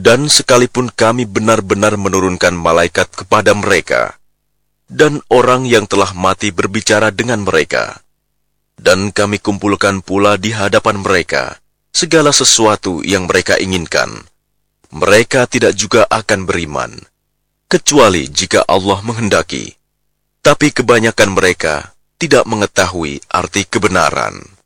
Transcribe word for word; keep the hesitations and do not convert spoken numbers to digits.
Dan sekalipun kami benar-benar menurunkan malaikat kepada mereka, dan orang yang telah mati berbicara dengan mereka, dan kami kumpulkan pula di hadapan mereka segala sesuatu yang mereka inginkan, mereka tidak juga akan beriman, kecuali jika Allah menghendaki. Tapi kebanyakan mereka tidak mengetahui arti kebenaran.